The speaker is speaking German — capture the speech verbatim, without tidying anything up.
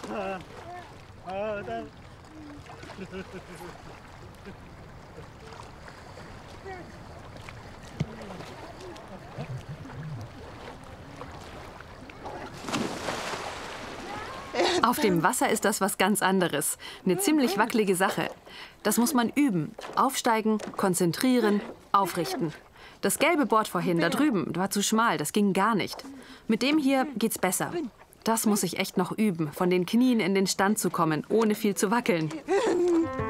Auf dem Wasser ist das was ganz anderes. Eine ziemlich wackelige Sache. Das muss man üben. Aufsteigen, konzentrieren, aufrichten. Das gelbe Board vorhin, da drüben, war zu schmal, das ging gar nicht. Mit dem hier geht's besser. Das muss ich echt noch üben, von den Knien in den Stand zu kommen, ohne viel zu wackeln.